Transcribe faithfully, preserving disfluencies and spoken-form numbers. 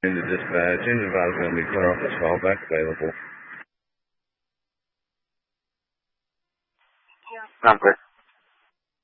Into dispatch, engine valve is going to be clear off the call back available. Sounds good.